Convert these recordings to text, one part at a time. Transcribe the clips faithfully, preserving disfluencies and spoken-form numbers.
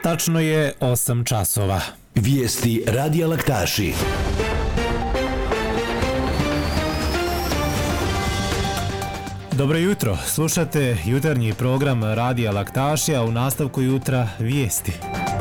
Tačno je osam časova. Vijesti Radija Laktaši. Dobro jutro, slušate jutarnji program Radija Laktaši, a u nastavku jutra vijesti.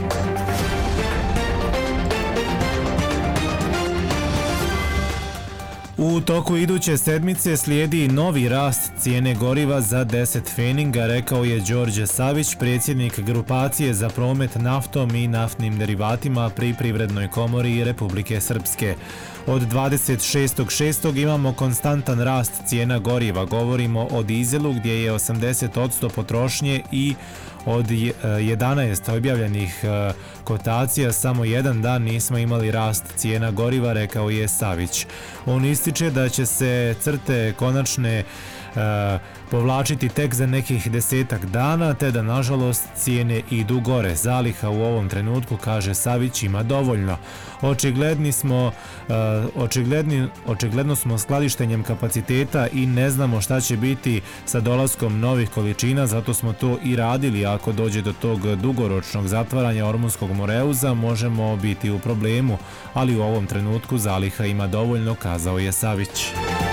U toku iduće sedmice slijedi novi rast cijene goriva za deset pfeninga, rekao je Đorđe Savić, predsjednik grupacije za promet naftom i naftnim derivatima pri Privrednoj komori Republike Srpske. Od dvadeset šestog šestog imamo konstantan rast cijena goriva. Govorimo o dizelu gdje je osamdeset posto potrošnje i od jedanaest objavljenih kotacija samo jedan dan nismo imali rast cijena goriva, rekao je Savić. On ističe da će se crte konačne povlačiti tek za nekih desetak dana, te da nažalost cijene idu gore. Zaliha u ovom trenutku, kaže Savić, ima dovoljno. Očigledni smo, očigledni, očigledno smo skladištenjem kapaciteta i ne znamo šta će biti sa dolaskom novih količina, zato smo to i radili. Ako dođe do tog dugoročnog zatvaranja Ormunskog Moreuza, možemo biti u problemu, ali u ovom trenutku zaliha ima dovoljno, kazao je Savić.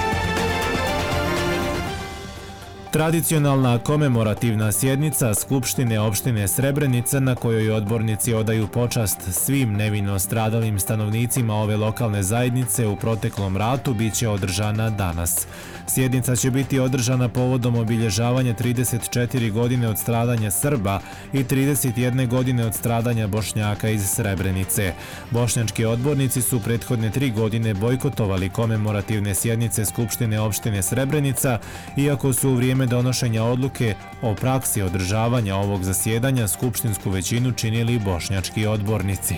Tradicionalna komemorativna sjednica Skupštine opštine Srebrenica, na kojoj odbornici odaju počast svim nevino stradalim stanovnicima ove lokalne zajednice u proteklom ratu, bit će održana danas. Sjednica će biti održana povodom obilježavanja trideset četiri godine od stradanja Srba i trideset jedne godine od stradanja Bošnjaka iz Srebrenice. Bošnjački odbornici su prethodne tri godine bojkotovali komemorativne sjednice Skupštine opštine Srebrenica, iako su u vrijeme donošenja odluke o praksi održavanja ovog zasjedanja skupštinsku većinu činili bošnjački odbornici.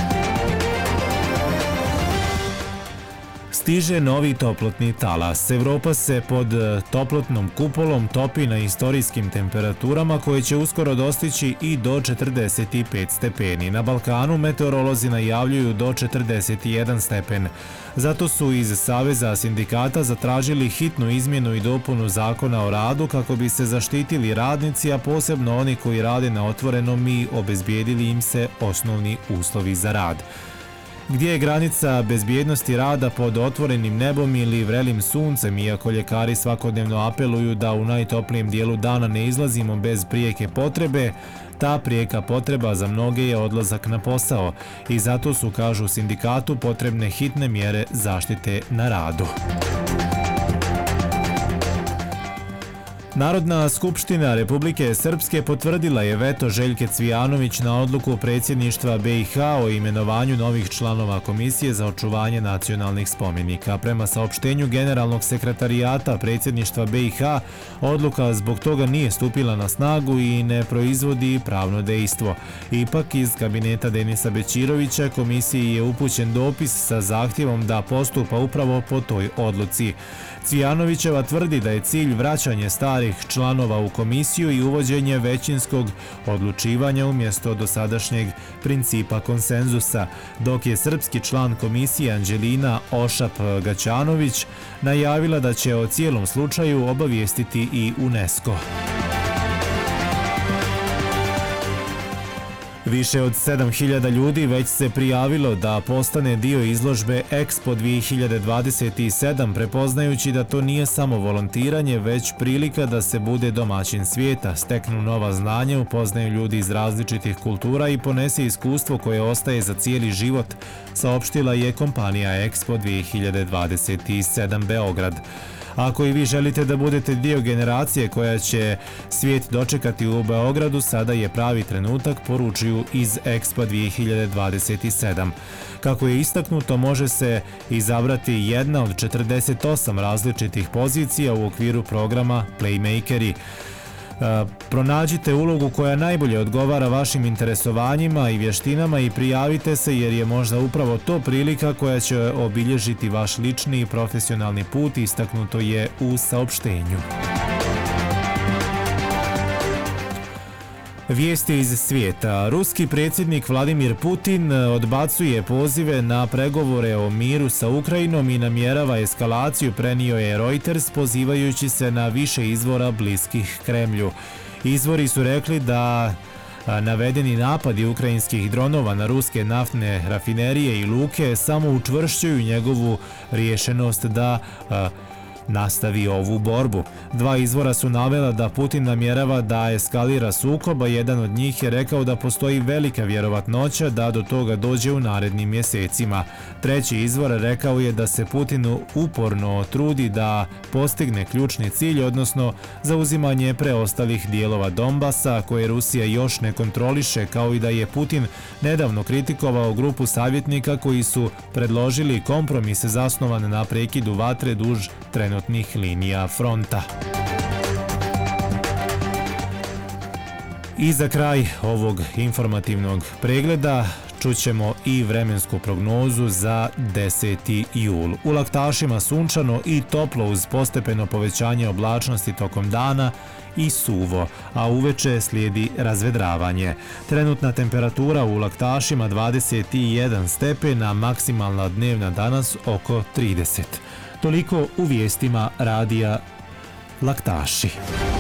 Stiže novi toplotni talas. Evropa se pod toplotnom kupolom topi na istorijskim temperaturama koje će uskoro dostići i do četrdeset pet stepeni. Na Balkanu meteorolozi najavljuju do četrdeset jedan stepen. Zato su iz Saveza sindikata zatražili hitnu izmjenu i dopunu zakona o radu kako bi se zaštitili radnici, a posebno oni koji rade na otvorenom i obezbijedili im se osnovni uslovi za rad. Gdje je granica bezbjednosti rada pod otvorenim nebom ili vrelim suncem, iako ljekari svakodnevno apeluju da u najtoplijem dijelu dana ne izlazimo bez prijeke potrebe, ta prijeka potreba za mnoge je odlazak na posao i zato su, kažu sindikatu, potrebne hitne mjere zaštite na radu. Narodna skupština Republike Srpske potvrdila je veto Željke Cvijanović na odluku predsjedništva B i H o imenovanju novih članova Komisije za očuvanje nacionalnih spomenika. Prema saopštenju generalnog sekretarijata predsjedništva B i H, odluka zbog toga nije stupila na snagu i ne proizvodi pravno dejstvo. Ipak, iz kabineta Denisa Bećirovića komisiji je upućen dopis sa zahtjevom da postupa upravo po toj odluci. Cvijanovićeva tvrdi da je cilj vraćanje starih članova u komisiju i uvođenje većinskog odlučivanja umjesto dosadašnjeg principa konsenzusa, dok je srpski član komisije Anđelina Ošap-Gaćanović najavila da će o cijelom slučaju obavijestiti i UNESCO. Više od sedam hiljada ljudi već se prijavilo da postane dio izložbe Expo dvije hiljade dvadeset sedam, prepoznajući da to nije samo volontiranje, već prilika da se bude domaćin svijeta, steknu nova znanja, upoznaju ljudi iz različitih kultura i ponese iskustvo koje ostaje za cijeli život, saopštila je kompanija Expo dvije hiljade dvadeset sedam Beograd. Ako i vi želite da budete dio generacije koja će svijet dočekati u Beogradu, sada je pravi trenutak, poručuju iz Expo dvije hiljade dvadeset sedam. Kako je istaknuto, može se izabrati jedna od četrdeset osam različitih pozicija u okviru programa Playmakeri. Pronađite ulogu koja najbolje odgovara vašim interesovanjima i vještinama i prijavite se, jer je možda upravo to prilika koja će obilježiti vaš lični i profesionalni put, istaknuto je u saopštenju. Vijesti iz svijeta. Ruski predsjednik Vladimir Putin odbacuje pozive na pregovore o miru sa Ukrajinom i namjerava eskalaciju, prenio je Reuters pozivajući se na više izvora bliskih Kremlju. Izvori su rekli da Navedeni napadi ukrajinskih dronova na ruske naftne rafinerije i luke samo učvršćuju njegovu rješenost da nastavi ovu borbu. Dva izvora su navela da Putin namjerava da eskalira sukob, a jedan od njih je rekao da postoji velika vjerovatnoća da do toga dođe u narednim mjesecima. Treći izvor rekao je da se Putin uporno trudi da postigne ključni cilj, odnosno zauzimanje preostalih dijelova Donbasa koje Rusija još ne kontroliše, kao i da je Putin nedavno kritikovao grupu savjetnika koji su predložili kompromis zasnovan na prekidu vatre duž trenutnih linija fronta. I za kraj ovog informativnog pregleda čućemo i vremensku prognozu za deseti jul. U Laktašima sunčano i toplo uz postepeno povećanje oblačnosti tokom dana i suvo, a uveče slijedi razvedravanje. Trenutna temperatura u Laktašima dvadeset jedan stepen, a maksimalna dnevna danas oko trideset. Toliko u vijestima radija Laktaši.